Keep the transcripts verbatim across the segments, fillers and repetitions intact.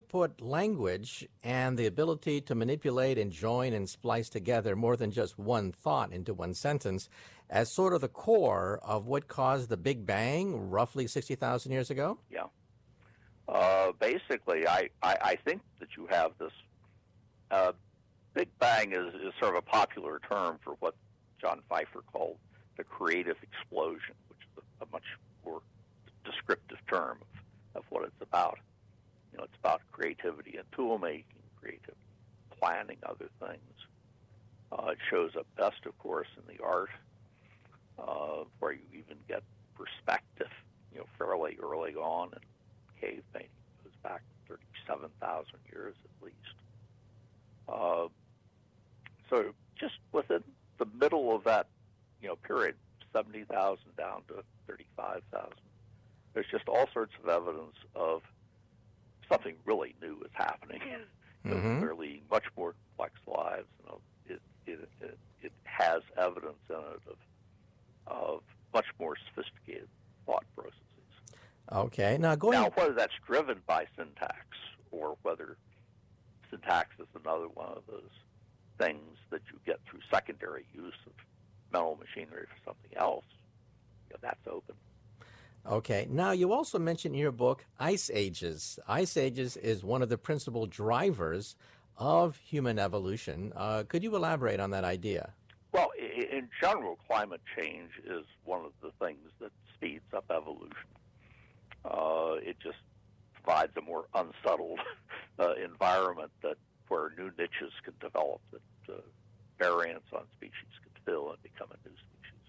put language and the ability to manipulate and join and splice together more than just one thought into one sentence as sort of the core of what caused the Big Bang roughly sixty thousand years ago? Yeah. Uh, basically, I, I, I think that you have this. Uh, Big Bang is, is sort of a popular term for what John Pfeiffer called the creative explosion, which is a, a much more descriptive term of, of what it's about. You know, it's about creativity and tool making, creativity, planning other things. Uh, it shows up best, of course, in the art, uh, where you even get perspective, you know, fairly early on in cave painting. It goes back thirty-seven thousand years at least. Uh, so just within the middle of that, you know, period, seventy thousand down to thirty-five thousand, there's just all sorts of evidence of something really new is happening. You know, Mm-hmm. clearly much more complex lives. You know, it, it, it, it has evidence in it of, of much more sophisticated thought processes. Okay. Now, going... Now, whether that's driven by syntax or whether syntax is another one of those things that you get through secondary use of mental machinery for something else, you know, that's open. Okay. Now, you also mentioned in your book ice ages. Ice ages is one of the principal drivers of human evolution. Uh, could you elaborate on that idea? Well, in general, climate change is one of the things that speeds up evolution. Uh, it just provides a more unsettled uh, environment that where new niches can develop, that uh, variants on species can fill and become a new species.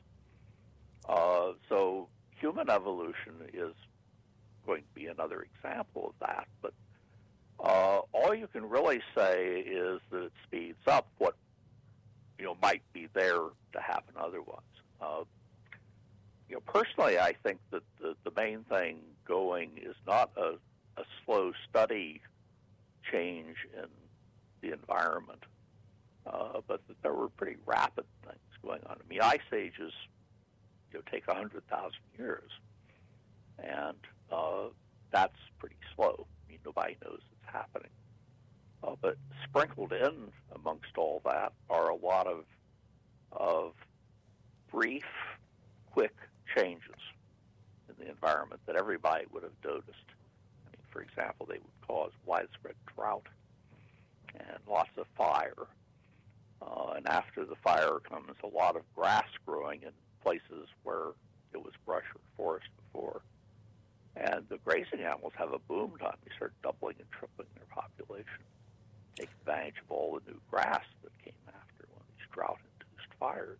Uh, so human evolution is going to be another example of that, but uh, all you can really say is that it speeds up what you know might be there to happen otherwise. Uh, you know, personally, I think that the, the main thing going is not a, a slow, steady change in the environment, uh, but that there were pretty rapid things going on. I mean, ice ages you know, take one hundred thousand years, and uh, that's pretty slow. I mean, nobody knows it's happening. Uh, but sprinkled in amongst all that are a lot of of brief, quick changes in the environment that everybody would have noticed. I mean, for example, they would cause widespread drought and lots of fire. Uh, and after the fire comes a lot of grass growing in places where it was brush or forest before. And the grazing animals have a boom time. They start doubling and tripling their population, take advantage of all the new grass that came after one of these drought-induced fires.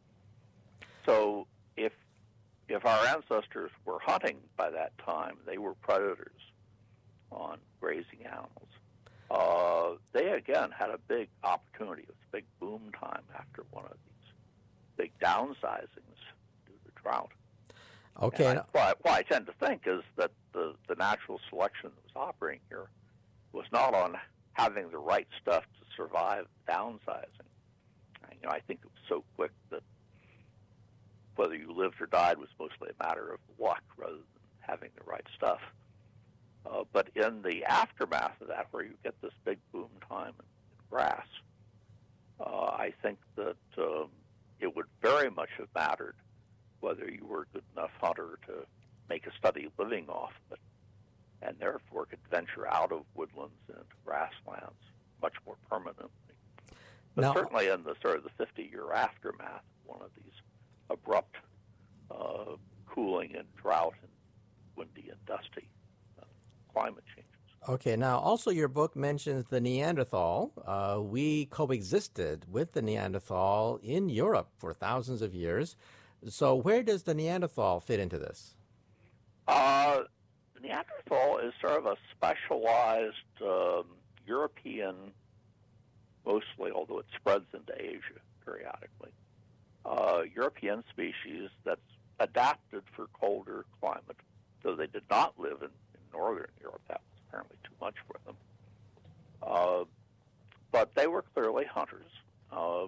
So if if our ancestors were hunting by that time, they were predators on grazing animals. Uh, they, again, had a big opportunity. It was a big boom time after one of these big downsizings due to drought. Okay. And I, what, what I tend to think is that the, the natural selection that was operating here was not on having the right stuff to survive downsizing. You know, I think it was so quick that whether you lived or died was mostly a matter of luck rather than having the right stuff. Uh, but in the aftermath of that, where you get this big boom time in, in grass, uh, I think that um, it would very much have mattered whether you were a good enough hunter to make a steady living off of it, and therefore could venture out of woodlands and into grasslands much more permanently. But now, certainly in the sort of the fifty-year aftermath, one of these abrupt uh, cooling and drought and windy and dusty uh, climate changes. Okay, now also your book mentions the Neanderthal. Uh, we coexisted with the Neanderthal in Europe for thousands of years. So where does the Neanderthal fit into this? Uh, the Neanderthal is sort of a specialized um, European, mostly, although it spreads into Asia periodically, uh, European species that's adapted for colder climate. So they did not live in, in northern Europe. That was apparently too much for them. Uh, but they were clearly hunters. Uh,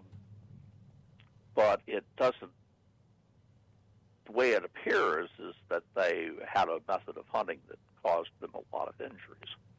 but it doesn't, the way it appears is that they had a method of hunting that caused them a lot of injuries.